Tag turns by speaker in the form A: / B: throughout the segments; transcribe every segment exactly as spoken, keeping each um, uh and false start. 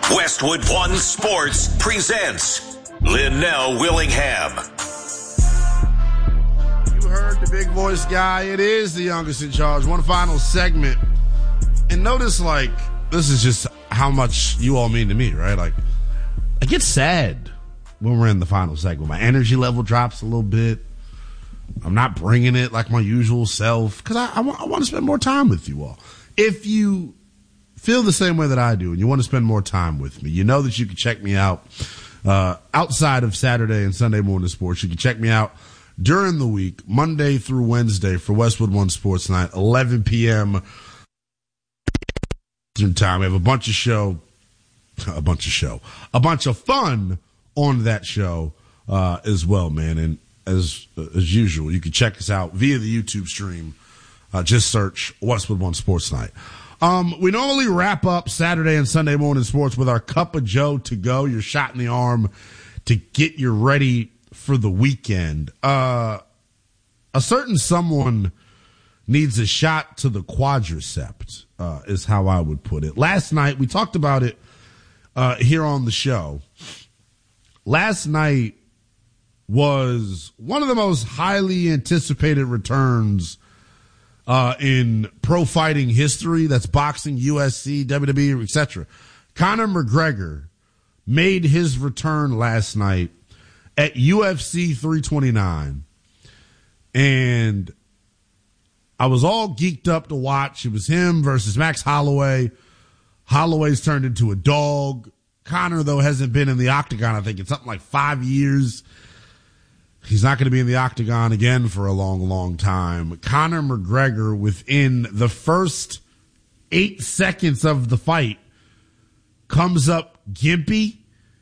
A: Westwood One Sports presents Linnell Willingham.
B: You heard the big voice guy. It is the youngest in charge. One final segment. And notice, like, this is just how much you all mean to me, right? Like, I get sad when we're in the final segment. My energy level drops a little bit. I'm not bringing it like my usual self because I, I, I want to spend more time with you all. If you feel the same way that I do and you want to spend more time with me, you know that you can check me out uh, outside of Saturday and Sunday morning sports. You can check me out during the week, Monday through Wednesday for Westwood One Sports Night, eleven p.m. time. We have a bunch of show, a bunch of show, a bunch of fun on that show uh, as well, man. And as as usual, you can check us out via the YouTube stream. Uh, just search Westwood One Sports Night. Um, we normally wrap up Saturday and Sunday morning sports with our Cup of Joe to go, your shot in the arm to get you ready for the weekend. Uh, a certain someone needs a shot to the quadriceps, uh, is how I would put it. Last night, we talked about it uh, here on the show. Last night was one of the most highly anticipated returns uh, in pro fighting history. That's boxing, U F C, W W E, et cetera. Conor McGregor made his return last night at U F C three twenty-nine. And I was all geeked up to watch. It was him versus Max Holloway. Holloway's turned into a dog. Conor, though, hasn't been in the octagon, I think, in something like five years. He's not going to be in the octagon again for a long, long time. Conor McGregor, within the first eight seconds of the fight, comes up gimpy,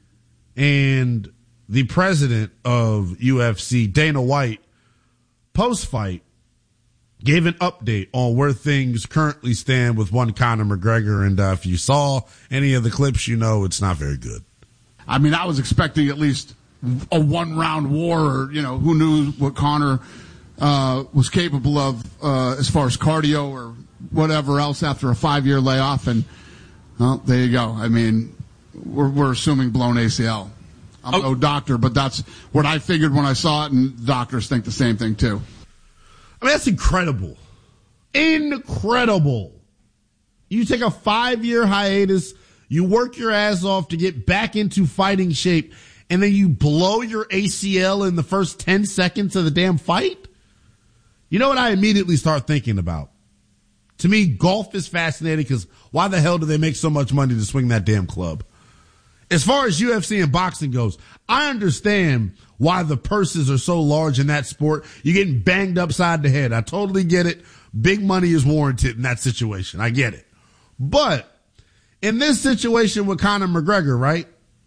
B: and the president of U F C, Dana White, post-fight, gave an update on where things currently stand with one Conor McGregor. And uh, if you saw any of the clips, you know it's not very good.
C: I mean, I was expecting at least a one-round war, or, you know, who knew what Conor uh, was capable of uh, as far as cardio or whatever else after a five-year layoff. And, well, there you go. I mean, we're, we're assuming blown A C L. I'm oh. no doctor, but that's what I figured when I saw it, and doctors think the same thing, too.
B: I mean, that's incredible. Incredible. You take a five-year hiatus, you work your ass off to get back into fighting shape, and then you blow your A C L in the first ten seconds of the damn fight? You know what I immediately start thinking about? To me, golf is fascinating because why the hell do they make so much money to swing that damn club? As far as U F C and boxing goes, I understand why the purses are so large in that sport. You're getting banged upside the head. I totally get it. Big money is warranted in that situation. I get it. But in this situation with Conor McGregor, right?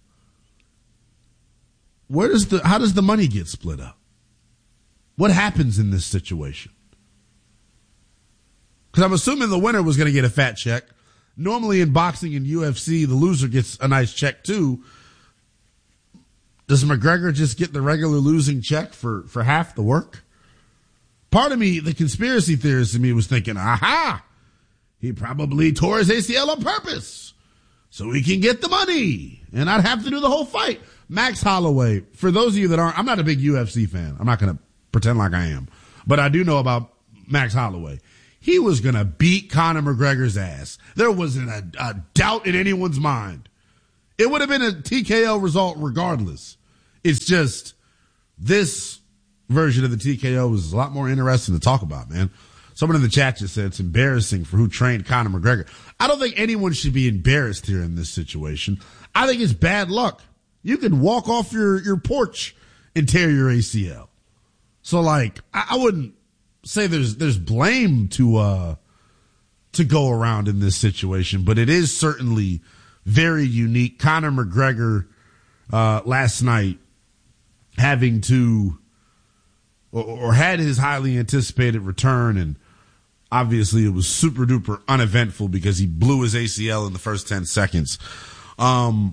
B: Where does the, how does the money get split up? What happens in this situation? Because I'm assuming the winner was going to get a fat check. Normally in boxing and U F C, the loser gets a nice check too. Does McGregor just get the regular losing check for, for half the work? Part of me, the conspiracy theorist in me was thinking, aha, he probably tore his A C L on purpose so he can get the money and not have to do the whole fight. Max Holloway, for those of you that aren't, I'm not a big U F C fan. I'm not going to pretend like I am, but I do know about Max Holloway. He was going to beat Conor McGregor's ass. There wasn't a, a doubt in anyone's mind. It would have been a T K O result regardless. It's just this version of the T K O is a lot more interesting to talk about, man. Someone in the chat just said it's embarrassing for who trained Conor McGregor. I don't think anyone should be embarrassed here in this situation. I think it's bad luck. You could walk off your, your porch and tear your A C L. So, like, I, I wouldn't say there's there's blame to uh to go around in this situation, but it is certainly very unique. Conor McGregor uh last night having to or, or had his highly anticipated return, and obviously it was super duper uneventful because he blew his A C L in the first ten seconds. Um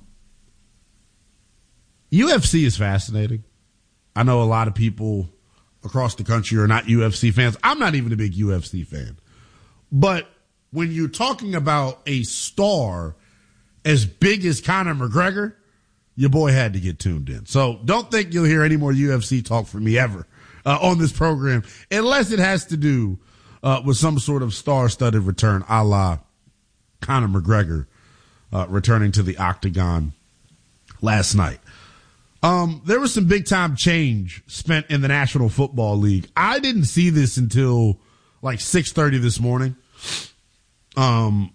B: U F C is fascinating. I know a lot of people across the country are not U F C fans. I'm not even a big U F C fan. But when you're talking about a star as big as Conor McGregor, your boy had to get tuned in. So don't think you'll hear any more U F C talk from me ever uh, on this program, unless it has to do uh, with some sort of star-studded return, a la Conor McGregor uh, returning to the octagon last night. Um, there was some big-time change spent in the National Football League. I didn't see this until like six thirty this morning. Um,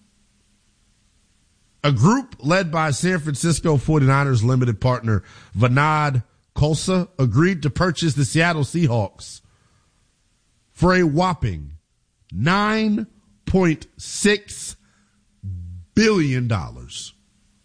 B: a group led by San Francisco forty-niners limited partner Vinod Khalsa agreed to purchase the Seattle Seahawks for a whopping nine point six billion dollars.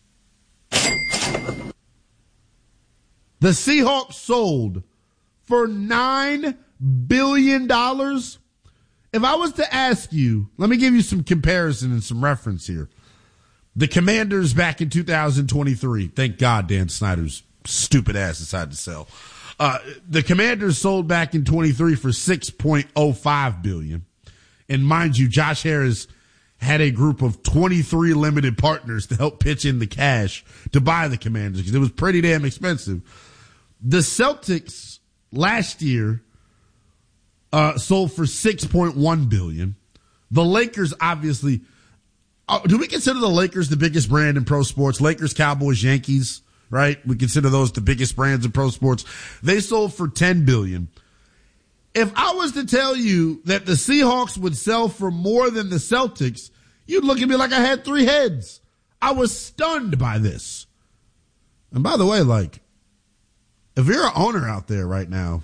B: The Seahawks sold for nine billion dollars. If I was to ask you, let me give you some comparison and some reference here. The Commanders back in two thousand twenty-three, thank God Dan Snyder's stupid ass decided to sell. Uh, the Commanders sold back in twenty-three for six point oh five billion dollars. And mind you, Josh Harris had a group of twenty-three limited partners to help pitch in the cash to buy the Commanders because it was pretty damn expensive. The Celtics last year uh, sold for six point one billion dollars. The Lakers obviously, uh, do we consider the Lakers the biggest brand in pro sports? Lakers, Cowboys, Yankees, right? We consider those the biggest brands in pro sports. They sold for ten billion dollars. If I was to tell you that the Seahawks would sell for more than the Celtics, you'd look at me like I had three heads. I was stunned by this. And by the way, like, if you're an owner out there right now,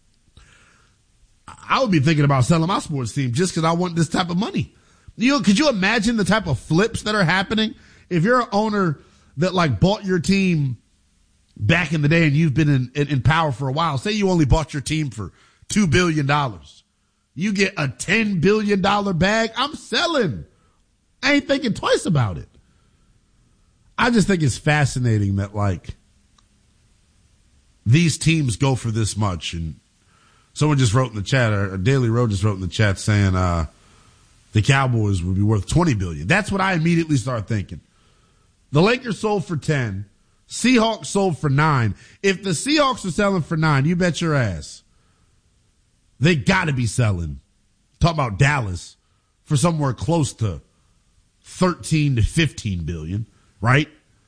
B: I would be thinking about selling my sports team just because I want this type of money. You know, could you imagine the type of flips that are happening? If you're an owner that like bought your team back in the day and you've been in, in, in power for a while, say you only bought your team for two billion dollars. You get a ten billion dollars bag. I'm selling. I ain't thinking twice about it. I just think it's fascinating that like these teams go for this much. And someone just wrote in the chat, or Daily Road just wrote in the chat saying uh, the Cowboys would be worth twenty billion dollars. That's what I immediately start thinking. The Lakers sold for ten. Seahawks sold for nine. If the Seahawks are selling for nine, you bet your ass they got to be selling. Talk about Dallas for somewhere close to thirteen to fifteen billion, right?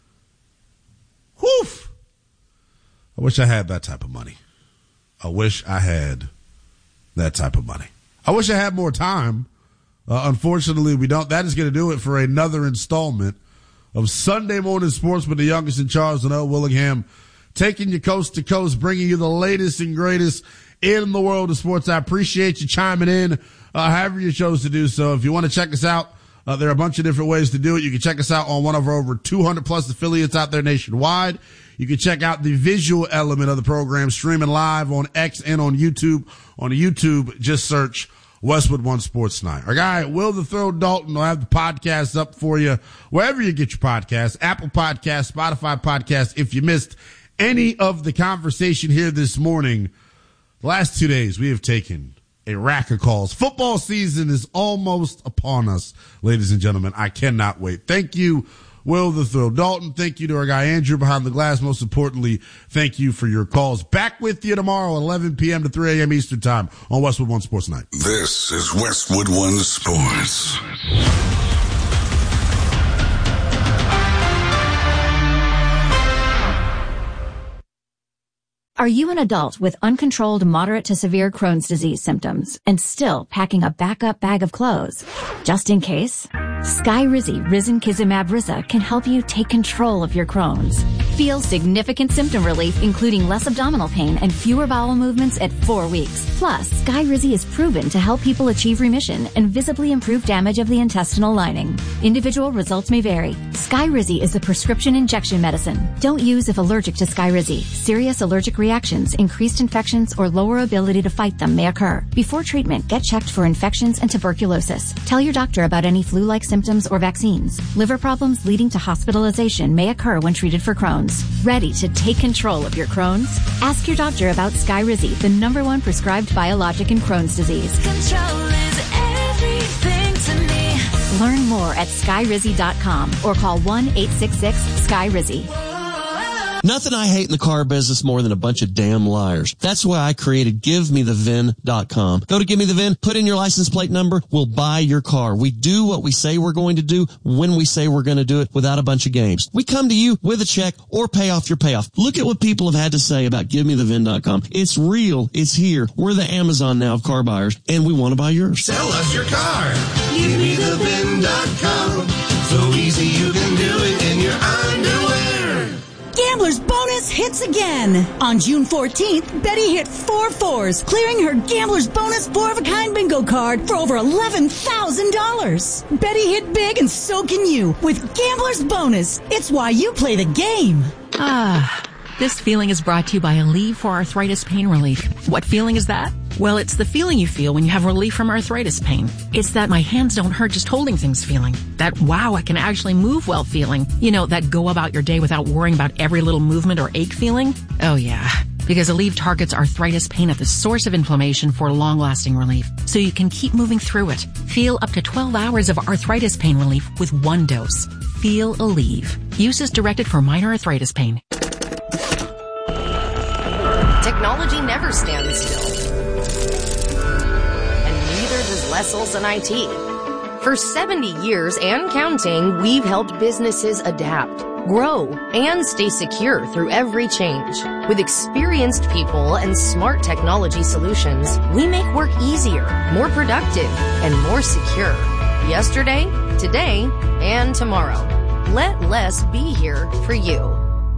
B: Whew. I wish I had that type of money. I wish I had that type of money. I wish I had more time. Uh, unfortunately, we don't. That is going to do it for another installment of Sunday Morning Sports with the youngest in Charles and L. Willingham, taking you coast to coast, bringing you the latest and greatest in the world of sports. I appreciate you chiming in, uh, however you chose to do so. If you want to check us out, uh, there are a bunch of different ways to do it. You can check us out on one of our over two hundred plus affiliates out there nationwide. You can check out the visual element of the program streaming live on X and on YouTube. On YouTube, just search Westwood One Sports Night. Our guy, Will the Thrill Dalton, will have the podcast up for you wherever you get your podcasts, Apple Podcasts, Spotify Podcasts. If you missed any of the conversation here this morning, the last two days we have taken a rack of calls. Football season is almost upon us, ladies and gentlemen. I cannot wait. Thank you, Will the Thrill Dalton. Thank you to our guy Andrew behind the glass. Most importantly, thank you for your calls. Back with you tomorrow at eleven p.m. to three a.m. Eastern Time on Westwood One Sports Night.
A: This is Westwood One Sports.
D: Are you an adult with uncontrolled moderate to severe Crohn's disease symptoms and still packing a backup bag of clothes? Just in case, Skyrizi Risankizumab Riza can help you take control of your Crohn's. Feel significant symptom relief, including less abdominal pain and fewer bowel movements at four weeks. Plus, Skyrizi is proven to help people achieve remission and visibly improve damage of the intestinal lining. Individual results may vary. Skyrizi is a prescription injection medicine. Don't use if allergic to Skyrizi. Serious allergic reactions, increased infections, or lower ability to fight them may occur. Before treatment, get checked for infections and tuberculosis. Tell your doctor about any flu-like symptoms or vaccines. Liver problems leading to hospitalization may occur when treated for Crohn's. Ready to take control of your Crohn's? Ask your doctor about Skyrizi, the number one prescribed biologic in Crohn's disease.
E: Control is everything to me.
D: Learn more at sky rizzy dot com or call one eight six six sky rizzy.
E: Nothing I hate in the car business more than a bunch of damn liars. That's why I created give me the V I N dot com. Go to Give Me The V I N, put in your license plate number, we'll buy your car. We do what we say we're going to do when we say we're going to do it without a bunch of games. We come to you with a check or pay off your payoff. Look at what people have had to say about Give Me The V I N dot com. It's real. It's here. We're the Amazon now of car buyers, and we want to buy yours.
A: Sell us your car. Give me the V I N dot com. So easy you can do it in your underwear.
F: Gambler's Bonus hits again. On June fourteenth, Betty hit four fours, clearing her Gambler's Bonus four-of-a-kind bingo card for over eleven thousand dollars. Betty hit big, and so can you with Gambler's Bonus. It's why you play the game.
G: Ah, this feeling is brought to you by Aleve for arthritis pain relief. What feeling is that? Well, it's the feeling you feel when you have relief from arthritis pain. It's that my hands don't hurt just holding things feeling. That, wow, I can actually move well feeling. You know, that go about your day without worrying about every little movement or ache feeling. Oh, yeah. Because Aleve targets arthritis pain at the source of inflammation for long-lasting relief, so you can keep moving through it. Feel up to twelve hours of arthritis pain relief with one dose. Feel Aleve. Use is directed for minor arthritis pain.
H: Technology never stands still. And neither does Lesselson I T. For seventy years and counting, we've helped businesses adapt, grow, and stay secure through every change. With experienced people and smart technology solutions, we make work easier, more productive, and more secure. Yesterday, today, and tomorrow. Let less be here for you.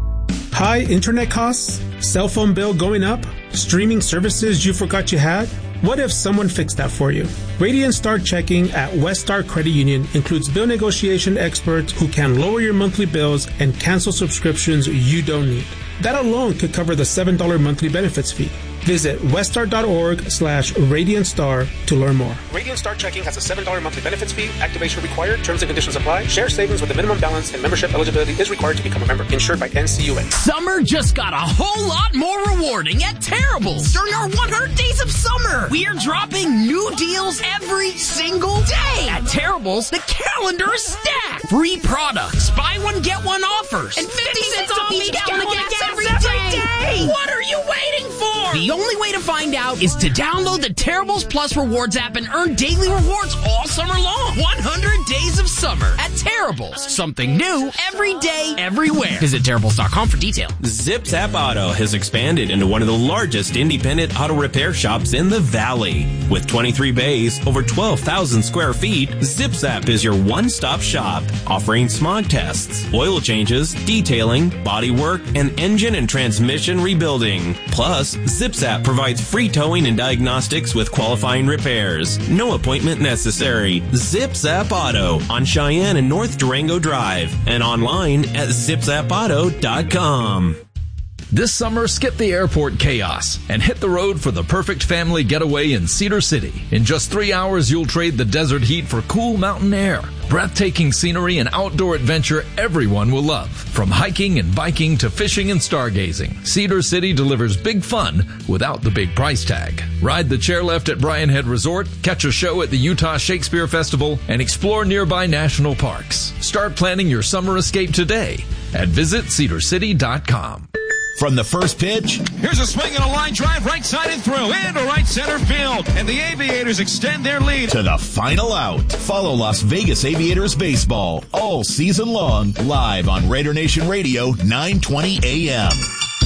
I: High internet costs? Cell phone bill going up? Streaming services you forgot you had? What if someone fixed that for you? Radiant Star Checking at Westar Credit Union includes bill negotiation experts who can lower your monthly bills and cancel subscriptions you don't need. That alone could cover the seven dollars monthly benefits fee. Visit westar.org slash Radiant Star to learn more.
J: Radiant Star Checking has a seven dollars monthly benefits fee. Activation required. Terms and conditions apply. Share savings with a minimum balance and membership eligibility is required to become a member. Insured by N C U A.
K: Summer just got a whole lot more rewarding at Terrible's during our one hundred days of summer. We are dropping new deals every single day. At Terrible's, the calendar is stacked. Free products, buy one, get one offers, and fifty cents off each gallon of gas every day. What are you waiting for? The only way to find out is to download the Terrible's Plus Rewards app and earn daily rewards all summer long. one hundred days of summer at Terrible's. Something new every day, everywhere. Visit Terrible's dot com for details.
L: ZipZap Auto has expanded into one of the largest independent auto repair shops in the Valley. With twenty-three bays, over twelve thousand square feet, ZipZap is your one-stop shop, offering smog tests, oil changes, detailing, body work, and engine and transmission rebuilding. Plus, ZipZap provides free towing and diagnostics with qualifying repairs. No appointment necessary. ZipZap Auto on Cheyenne and North Durango Drive and online at zip zap auto dot com.
M: This summer, skip the airport chaos and hit the road for the perfect family getaway in Cedar City. In just three hours, you'll trade the desert heat for cool mountain air, breathtaking scenery, and outdoor adventure everyone will love. From hiking and biking to fishing and stargazing, Cedar City delivers big fun without the big price tag. Ride the chairlift at Bryan Head Resort, catch a show at the Utah Shakespeare Festival, and explore nearby national parks. Start planning your summer escape today at visit cedar city dot com.
N: From the first pitch,
O: here's a swing and a line drive right side and through into right center field, and the Aviators extend their lead
N: to the final out. Follow Las Vegas Aviators baseball all season long, live on Raider Nation Radio, nine twenty A M.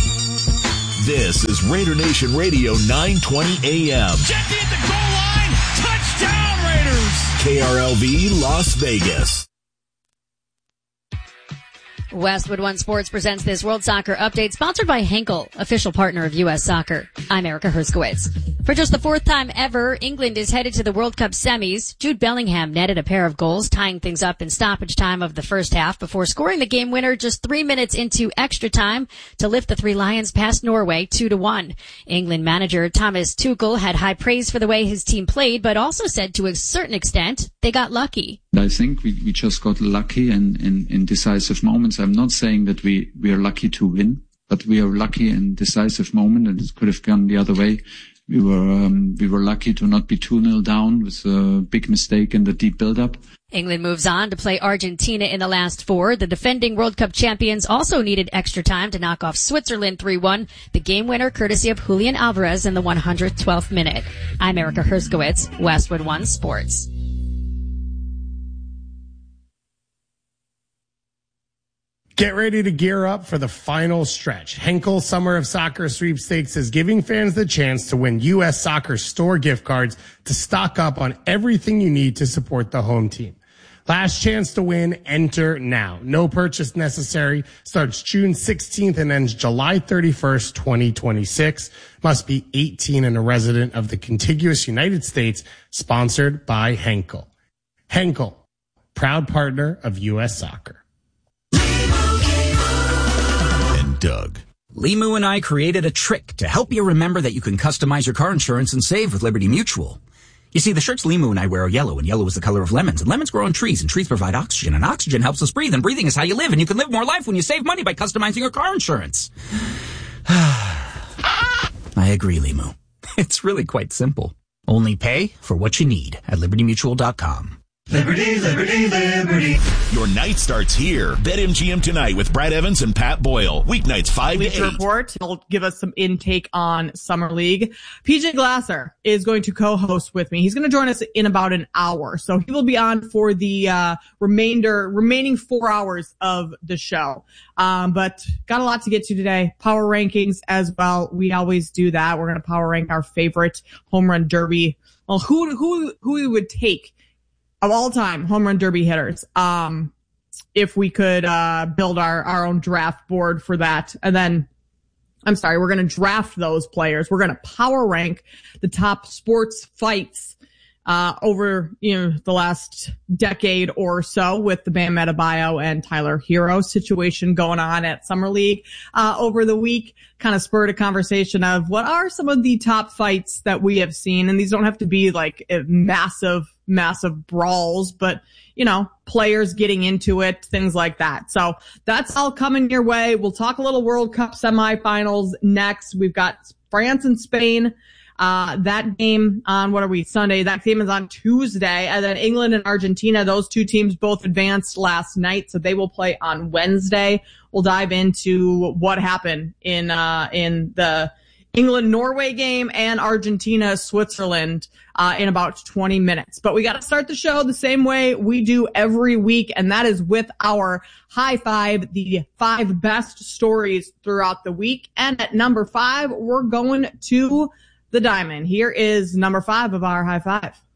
N: This is Raider Nation Radio, nine twenty A M.
O: Jackie at the goal line, touchdown Raiders!
N: K R L V Las Vegas.
P: Westwood One Sports presents this World Soccer Update, sponsored by Henkel, official partner of U S Soccer. I'm Erica Herskowitz. For just the fourth time ever, England is headed to the World Cup semis. Jude Bellingham netted a pair of goals, tying things up in stoppage time of the first half before scoring the game winner just three minutes into extra time to lift the Three Lions past Norway two to one. England manager Thomas Tuchel had high praise for the way his team played, but also said to a certain extent they got lucky.
Q: I think we, we just got lucky in, in, in decisive moments. I'm not saying that we, we are lucky to win, but we are lucky in decisive moment, and it could have gone the other way. We were um, we were lucky to not be two nil down with a big mistake in the deep build-up.
P: England moves on to play Argentina in the last four. The defending World Cup champions also needed extra time to knock off Switzerland three one. The game winner courtesy of Julian Alvarez in the one hundred twelfth minute. I'm Erica Herskowitz, Westwood One Sports.
R: Get ready to gear up for the final stretch. Henkel Summer of Soccer Sweepstakes is giving fans the chance to win U S Soccer store gift cards to stock up on everything you need to support the home team. Last chance to win, enter now. No purchase necessary. Starts June sixteenth and ends July thirty-first, twenty twenty-six. Must be eighteen and a resident of the contiguous United States. Sponsored by Henkel. Henkel, proud partner of U S Soccer.
S: Doug. Limu and I created a trick to help you remember that you can customize your car insurance and save with Liberty Mutual. You see, the shirts Limu and I wear are yellow, and yellow is the color of lemons, and lemons grow on trees, and trees provide oxygen, and oxygen helps us breathe, and breathing is how you live, and you can live more life when you save money by customizing your car insurance. I agree, Limu. It's really quite simple. Only pay for what you need at liberty mutual dot com.
N: Liberty, liberty, liberty. Your night starts here. BetMGM tonight with Brad Evans and Pat Boyle. Weeknights five to eight.
T: Report. He'll give us some intake on Summer League. P J Glasser is going to co-host with me. He's going to join us in about an hour. So he will be on for the uh remainder, remaining four hours of the show. Um, but got a lot to get to today. Power rankings as well. We always do that. We're going to power rank our favorite home run derby. Well, who, who, who we would take of all time home run derby hitters, um, if we could, uh, build our, our own draft board for that. And then, I'm sorry, we're going to draft those players. We're going to power rank the top sports fights, uh, over, you know, the last decade or so with the Bam Adebayo and Tyler Hero situation going on at Summer League, uh, over the week. Kind of spurred a conversation of what are some of the top fights that we have seen. And these don't have to be like massive, massive brawls, but, you know, players getting into it, things like that. So that's all coming your way. We'll talk a little World Cup semifinals next. We've got France and Spain. Uh, that game on, what are we, Sunday? That game is on Tuesday. And then England and Argentina, those two teams both advanced last night, so they will play on Wednesday. We'll dive into what happened in, uh, in the England-Norway game and Argentina-Switzerland, uh, in about twenty minutes. But we got to start the show the same way we do every week, and that is with our high five, the five best stories throughout the week. And at number five, we're going to the Diamond. Here is number five of our high five.